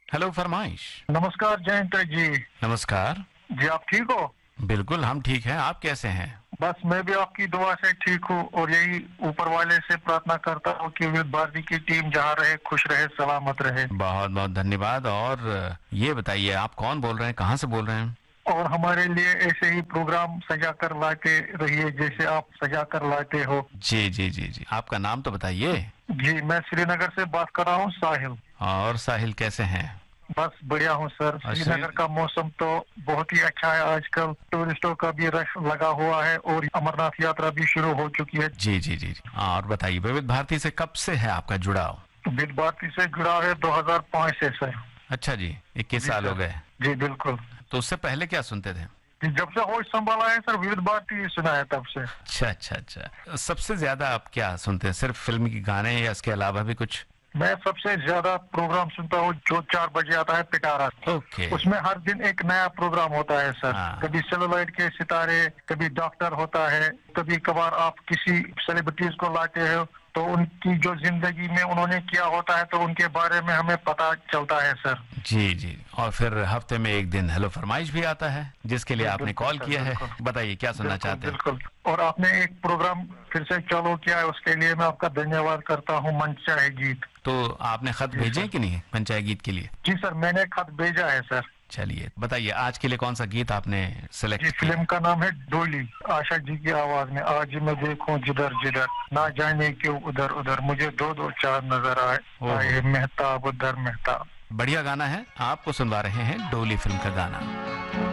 Hello फरमाइश। नमस्कार जयंत जी। नमस्कार। जी आप ठीक हो? बिल्कुल हम ठीक हैं, आप कैसे हैं? बस मैं भी आपकी दुआ से ठीक हूँ और यही ऊपर वाले से प्रार्थना करता हूँ कि विविध भारती की टीम जहाँ रहे खुश रहे सलामत रहे। बहुत बहुत धन्यवाद। और ये बताइए आप कौन बोल रहे हैं, कहाँ से बोल रहे हैं? और हमारे लिए ऐसे ही प्रोग्राम सजा कर लाते रहिए जैसे आप सजा कर लाते हो। जी जी जी जी, आपका नाम तो बताइए। जी मैं श्रीनगर से बात कर रहा हूँ, साहिल। और साहिल कैसे हैं? बस बढ़िया हूँ सर। और श्रीनगर का मौसम तो बहुत ही अच्छा है, आजकल टूरिस्टों का भी रश लगा हुआ है और अमरनाथ यात्रा भी शुरू हो चुकी है। जी जी जी जी। और बताइए विविध भारती से कब से है आपका जुड़ाव? विविध भारती से जुड़ा है 2005 से सर। अच्छा जी, 21 जी साल हो सर। गए। जी बिल्कुल। तो उससे पहले क्या सुनते थे? जी, जब से होश संभाला है सर विविध भारती ही सुना है तब से। अच्छा अच्छा अच्छा। सबसे ज्यादा आप क्या सुनते हैं, सिर्फ फिल्म के गाने या इसके अलावा भी कुछ? मैं सबसे ज्यादा प्रोग्राम सुनता हूँ जो 4 बजे आता है, पिटारा। ओके। उसमें हर दिन एक नया प्रोग्राम होता है सर। हाँ। कभी सेलुलाइट के सितारे, कभी डॉक्टर होता है, कभी कभार आप किसी सेलिब्रिटीज को लाते हो तो उनकी जो जिंदगी में उन्होंने किया होता है तो उनके बारे में हमें पता चलता है सर। जी जी। और फिर हफ्ते में एक दिन हेलो फरमाइश भी आता है जिसके लिए जी आपने बिल्कुल कॉल सर, किया है। बिल्कुल। बताइए क्या सुनना बिल्कुल चाहते हैं? बिल्कुल। और आपने एक प्रोग्राम फिर से चालू किया है उसके लिए मैं आपका धन्यवाद करता हूँ, मन चाहे गीत। तो आपने खत जी भेजे सर। कि नहीं पंचायत गीत के लिए? जी सर, मैंने खत भेजा है सर। चलिए बताइए आज के लिए कौन सा गीत आपने जी, सिलेक्ट फिल्म किया? का नाम है डोली। आशा जी की आवाज में, आज मैं देखूं जिधर जिधर, ना जाने क्यों उधर उधर, मुझे दो दो चार नजर आए, ओहो। आए मेहताब उधर मेहताब। बढ़िया गाना है, आपको सुनवा रहे हैं डोली फिल्म का गाना।